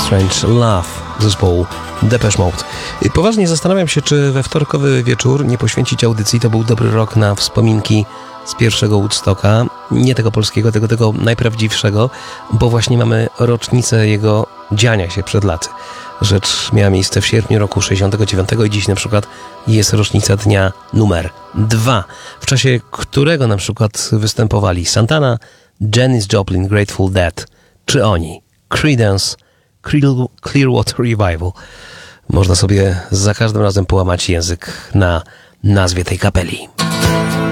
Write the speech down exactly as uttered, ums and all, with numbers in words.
Strange Love zespołu Depeche Mode. Poważnie zastanawiam się, czy we wtorkowy wieczór nie poświęcić audycji. To był dobry rok na wspominki z pierwszego Woodstocka, nie tego polskiego, tego, tego najprawdziwszego, bo właśnie mamy rocznicę jego dziania się przed laty. Rzecz miała miejsce w sierpniu roku sześćdziesiątego dziewiątego i dziś na przykład jest rocznica dnia numer dwa, w czasie którego na przykład występowali Santana, Janis Joplin, Grateful Dead, czy oni, Creedence, Clearwater Revival. Można sobie za każdym razem połamać język na nazwie tej kapeli.